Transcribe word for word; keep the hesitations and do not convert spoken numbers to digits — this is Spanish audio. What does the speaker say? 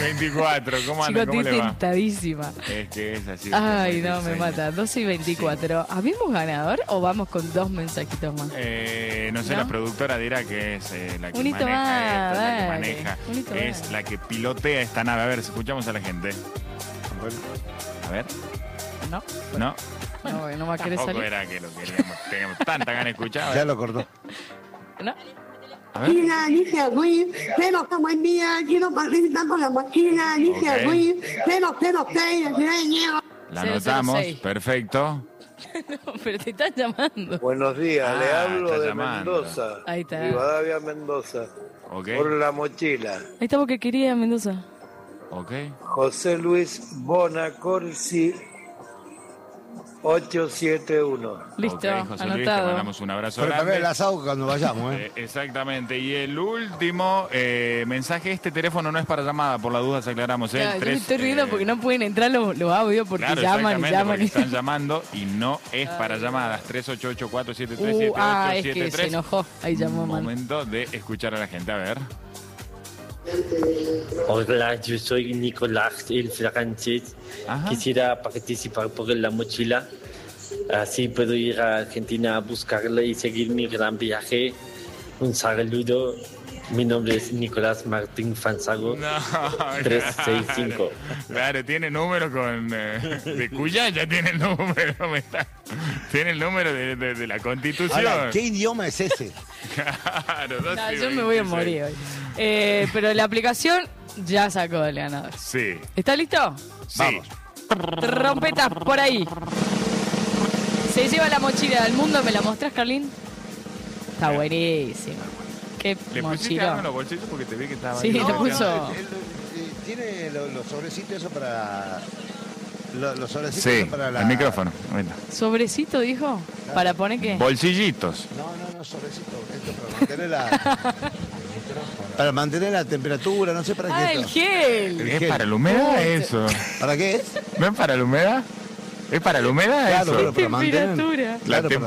veinticuatro, ¿cómo anda? Chico, ¿Cómo estoy le va? tentadísima. Es que es así. Ay, es no, me sueño. mata. doce y veinticuatro. Sí. ¿Habemos ganador o vamos con dos mensajitos más? Eh, no sé, ¿No? la productora dirá que es eh, la que Un hito maneja más, esto, la que dale. maneja, Un hito es más. la que pilotea esta nave. A ver, escuchamos a la gente. A ver, No, no. no, no va a querer Tampoco salir. era que lo queríamos, teníamos tanta ganas de escuchar. A Ya ver. lo cortó. No. A ver. Mochila, dice Luis, cero cero buen día, quiero participar con la mochila, dice Ok. Luis, cero cero seis, La cero cero anotamos, seis. perfecto. No, pero te están llamando. Buenos días, Ah, le hablo está de llamando. Mendoza, Ahí está. Rivadavia, Mendoza, Ok, por la mochila. Ahí está porque quería Mendoza. ok. José Luis Bonacorsi, ochocientos setenta y uno. Listo, Ok, José Luis, te anotado. mandamos un abrazo Preparé grande. el asado cuando vayamos, ¿eh? Eh, exactamente. Y el último eh, mensaje, este teléfono no es para llamada, por las dudas aclaramos. ¿eh? Claro, El yo me tres, estoy riendo eh, porque no pueden entrar los, los audios porque claro, llaman y exactamente, llaman porque y están llamando y no es para llamadas. tres ocho ocho, cuatro siete tres, siete Uh, ah, ocho es siete que se tres. enojó. Ahí llamó mal. Momento de escuchar a la gente, a ver. Hola, yo soy Nicolás, el francés. Ajá. Quisiera participar por la mochila. Así puedo ir a Argentina a buscarla y seguir mi gran viaje. Un saludo. Mi nombre es Nicolás Martín Fanzago. No, tres seis cinco. Claro, claro, tiene número con. Eh, de Cuya ya tiene el número. Me está, tiene el número de, de- de la Constitución. Ahora, ¿qué idioma es ese? Claro, dos No, y yo me voy a veintiséis. morir hoy. Eh, pero la aplicación ya sacó el ganador. Sí, ¿Está listo? sí. Vamos. Trompetas por ahí. Se lleva la mochila del mundo. ¿Me la mostrás, Carlín? Está buenísima. Qué ¿Le pusiste algo en los mochilón. bolsillos? Porque te vi que estaba Sí, ahí. te No, puso- no, él- él- él tiene lo- los sobrecitos eso para... lo- Los sobrecitos Sí, eso para la... el micrófono. Ahí está. ¿Sobrecito, dijo? ¿Para poner qué? Bolsillitos. No, no, no, sobrecitos. Esto para mantener la... para mantener la temperatura, no sé para qué Ah, es el esto. gel. El ¿Es gel. para la humedad Oh, eso? ¿Para qué es? ¿No es para la humedad? ¿Es para la humedad Claro, eso? pero para mantener... Temperatura. La Claro, para